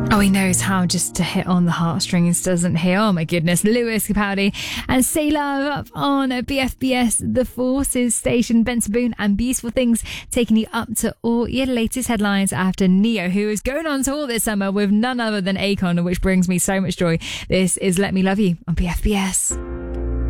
Oh, he knows how just to hit on the heartstrings, doesn't he? Oh my goodness. Lewis Capaldi and Say Love up on BFBS, The Forces station. Benson Boone and Beautiful Things taking you up to all your latest headlines after Neo, who is going on tour this summer with none other than Akon, which brings me so much joy. This is Let Me Love You on BFBS.